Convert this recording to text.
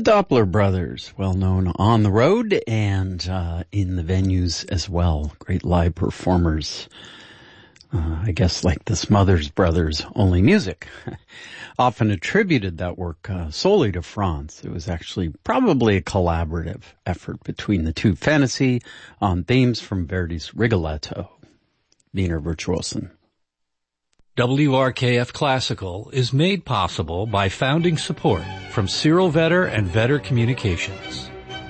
Doppler brothers, well known on the road and in the venues as well. Great live performers. I guess like the Smothers Brothers, only music. Often attributed that work solely to Franz. It was actually probably a collaborative effort between the two. Fantasy on themes from Verdi's Rigoletto. Wiener Virtuosen. WRKF Classical is made possible by founding support from Cyril Vetter and Vetter Communications.